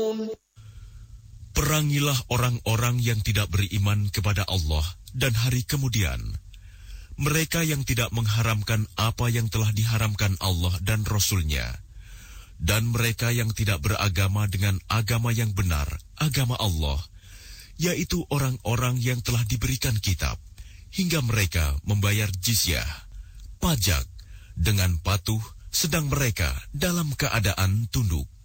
Perangilah orang-orang yang tidak beriman kepada Allah dan hari kemudian. Mereka yang tidak mengharamkan apa yang telah diharamkan Allah dan Rasul-Nya. Dan mereka yang tidak beragama dengan agama yang benar, agama Allah, yaitu orang-orang yang telah diberikan kitab, hingga mereka membayar jizyah, pajak, dengan patuh, sedang mereka dalam keadaan tunduk.